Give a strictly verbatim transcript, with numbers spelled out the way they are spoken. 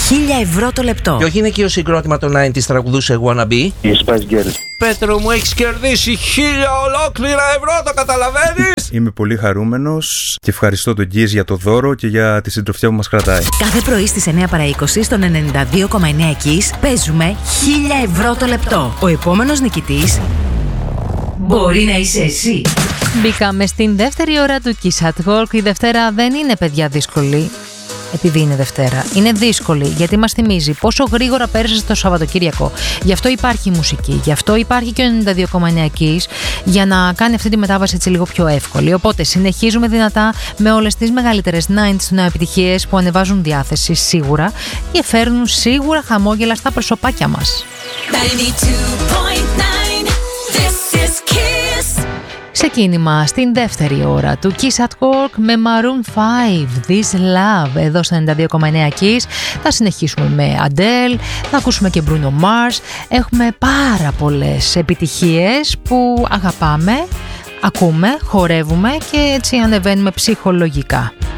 χίλια ευρώ το λεπτό. Και όχι είναι και ο συγκρότημα το ενενήντα τραγουδούσε Wanna Be. Οι Spice Girls. Πέτρο μου, έχεις κερδίσει χίλια ολόκληρα ευρώ, το καταλαβαίνεις? Είμαι πολύ χαρούμενος και ευχαριστώ τον Γκίζ για το δώρο και για τη συντροφιά που μας κρατάει. Κάθε πρωί στις εννιά παρά είκοσι στον ενενήντα δύο κόμμα εννέα Kiss παίζουμε χίλια ευρώ το λεπτό. Ο επόμενος νικητής μπορεί να είσαι εσύ. Μπήκαμε στην δεύτερη ώρα του Kiss at Work. Η Δευτέρα δεν είναι, παιδιά, δύσκολη. Επειδή είναι Δευτέρα. Είναι δύσκολη γιατί μας θυμίζει πόσο γρήγορα πέρασε το Σαββατοκύριακο. Γι' αυτό υπάρχει η μουσική, γι' αυτό υπάρχει και ο ενενήντα δύο κόμμα εννέα Kiss για να κάνει αυτή τη μετάβαση έτσι λίγο πιο εύκολη. Οπότε συνεχίζουμε δυνατά με όλες τις μεγαλύτερες ενενήντα επιτυχίες που ανεβάζουν διάθεση σίγουρα και φέρνουν σίγουρα χαμόγελα στα προσωπάκια μας. Ξεκίνημα στην δεύτερη ώρα του Kiss at Work με Maroon φάιβ, This Love, εδώ στο ενενήντα δύο κόμμα εννέα Kiss. Θα συνεχίσουμε με Adele, θα ακούσουμε και Bruno Mars. Έχουμε πάρα πολλές επιτυχίες που αγαπάμε, ακούμε, χορεύουμε και έτσι ανεβαίνουμε ψυχολογικά.